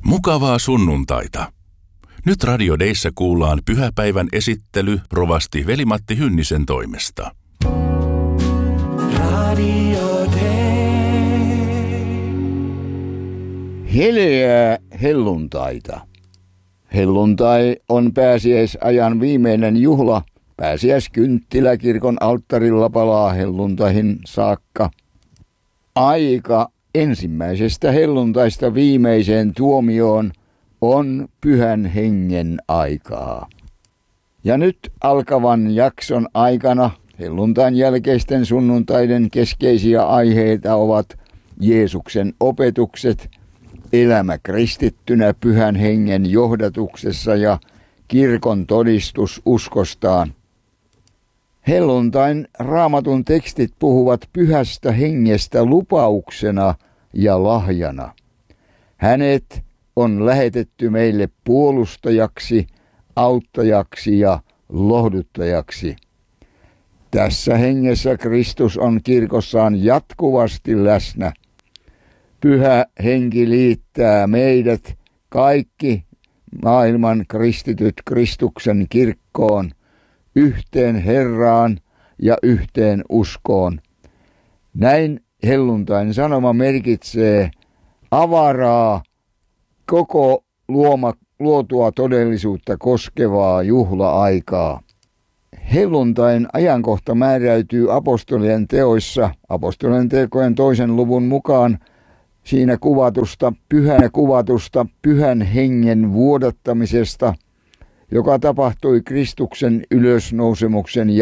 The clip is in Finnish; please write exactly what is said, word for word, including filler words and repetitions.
Mukavaa sunnuntaita. Nyt Radio Deissä kuullaan pyhäpäivän esittely rovasti Veli-Matti Hynnisen toimesta. Radio Dei. Heleää helluntaita. Helluntai on pääsiäisajan viimeinen juhla. Pääsiäiskynttilä kirkon alttarilla palaa helluntaihin saakka. Aika ensimmäisestä helluntaista viimeiseen tuomioon on pyhän hengen aikaa. Ja nyt alkavan jakson aikana helluntain jälkeisten sunnuntaiden keskeisiä aiheita ovat Jeesuksen opetukset, elämä kristittynä pyhän hengen johdatuksessa ja kirkon todistus uskostaan. Helluntain raamatun tekstit puhuvat pyhästä hengestä lupauksena ja lahjana. Hänet on lähetetty meille puolustajaksi, auttajaksi ja lohduttajaksi. Tässä hengessä Kristus on kirkossaan jatkuvasti läsnä. Pyhä henki liittää meidät kaikki maailman kristityt Kristuksen kirkkoon, yhteen Herraan ja yhteen uskoon. Näin helluntain sanoma merkitsee avaraa, koko luoma, luotua todellisuutta koskevaa juhla-aikaa. Helluntain ajankohta määräytyy apostolien teoissa, apostolien tekojen toisen luvun mukaan, siinä kuvatusta, pyhänä kuvatusta pyhän hengen vuodattamisesta, joka tapahtui Kristuksen ylösnousemuksen